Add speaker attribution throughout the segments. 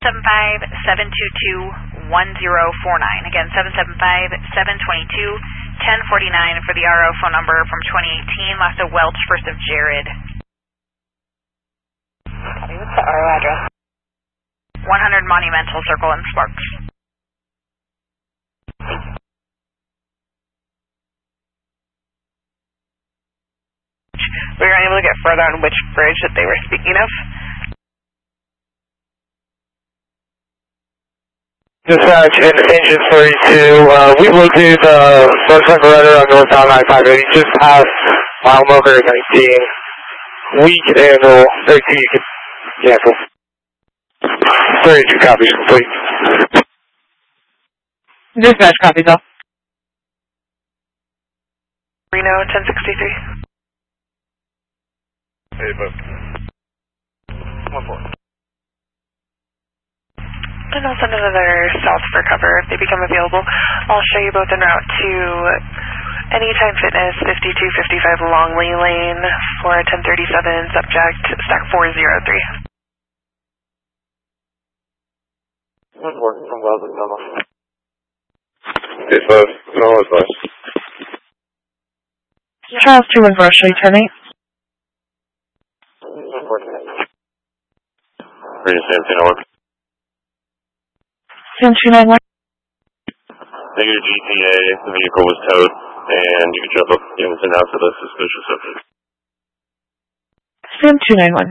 Speaker 1: 775-722-1049. Again, 775-722-1049 for the RO phone number from 2018. Last of Welch, first of Jared.
Speaker 2: What's the RO address?
Speaker 1: 100 Monumental Circle in Sparks.
Speaker 2: We were unable to get further on which bridge that they were speaking of.
Speaker 3: Dispatch in engine 32, we've located the motorcycle rider on northbound I-580, just past mile marker 19. Weak and 32, you can cancel. 32 copies complete.
Speaker 4: Dispatch copies off.
Speaker 2: Reno 1063.
Speaker 3: Hey, bud. 1-4.
Speaker 2: And I'll send another south for cover if they become available. I'll show you both en route to Anytime Fitness 5255 Longley Lane for a 1037 subject stack 403.
Speaker 3: 1-4 from Wellesley, Mama. Hey, bud. No advice.
Speaker 4: Charles 214, show you turn 8.
Speaker 3: Radio Sam 10-1.
Speaker 4: Sam 291.
Speaker 3: Negative GTA, the vehicle was towed, and you can jump up units and out to the suspicious subject.
Speaker 4: Sam 291.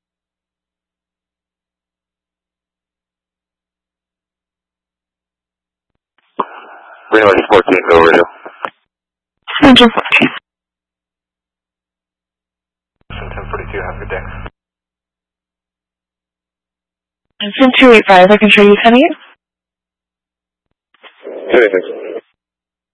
Speaker 3: Reno 14, go radio.
Speaker 4: Sam 214.
Speaker 3: 1042, have a good day.
Speaker 4: And Sam 285, I can show you 10-8.
Speaker 3: Anything.